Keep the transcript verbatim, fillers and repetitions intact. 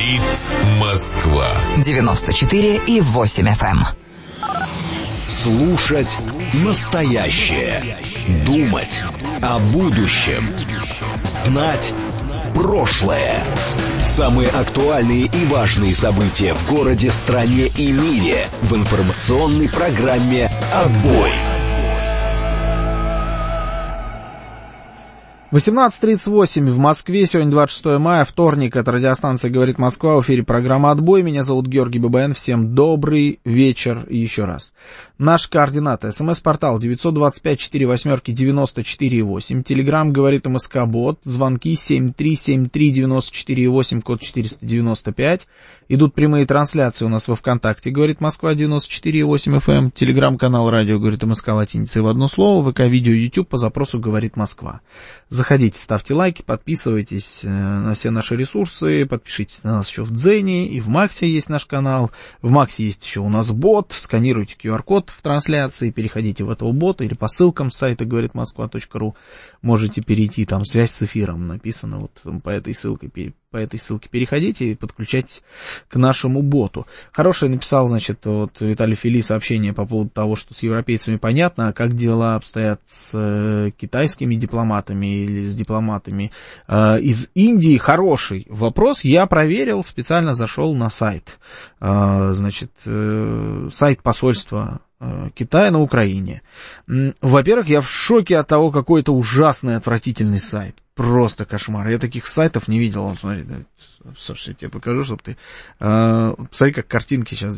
Говорит Москва. девяносто четыре и восемь эф эм. Слушать настоящее. Думать о будущем. Знать прошлое. Самые актуальные и важные события в городе, стране и мире в информационной программе «Отбой». восемнадцать тридцать восемь в Москве, сегодня двадцать шестое мая, вторник, это радиостанция «Говорит Москва», в эфире программа «Отбой», меня зовут Георгий Бабаян, всем добрый вечер и еще раз. Наши координаты: смс-портал девять два пять четыре восемь девяносто четыре восемь, телеграмм «Говорит МСК Бот», звонки семь три семь три девяносто четыре восемь, код четыреста девяносто пять, идут прямые трансляции у нас во ВКонтакте «Говорит Москва» девяносто четыре восемь эф эм, телеграм-канал «Радио Говорит МСК» латиницей в одно слово, ВК-видео, YouTube по запросу «Говорит Москва». Заходите, ставьте лайки, подписывайтесь на все наши ресурсы, подпишитесь на нас еще в Дзене, и в Максе есть наш канал. В Максе есть еще у нас бот, сканируйте ку ар-код в трансляции, переходите в этого бота или по ссылкам с сайта говорит москва точка ру можете перейти, там связь с эфиром написано, вот по этой ссылке, по этой ссылке переходите и подключайтесь к нашему боту. Хорошее написал, значит, вот Виталий Фили сообщение по поводу того, что с европейцами понятно, а как дела обстоят с э, китайскими дипломатами или с дипломатами э, из Индии. Хороший вопрос, я проверил, специально зашел на сайт, э, значит, э, сайт посольства Китая на Украине. Во-первых, я в шоке от того, какой это ужасный, отвратительный сайт. Просто кошмар. Я таких сайтов не видел. Смотри, да, слушай, я тебе покажу, чтобы ты... Э, посмотри, как картинки сейчас